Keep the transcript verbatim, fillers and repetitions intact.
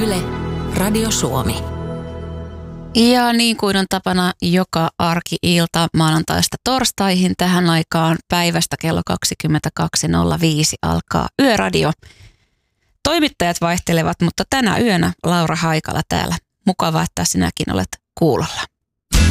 Yle, Radio Suomi. Ja niin kuin on tapana joka arki-ilta maanantaista torstaihin tähän aikaan päivästä kello kaksikymmentäkaksi nolla viisi alkaa Yöradio. Toimittajat vaihtelevat, mutta tänä yönä Laura Haikala täällä. Mukavaa, että sinäkin olet kuulolla.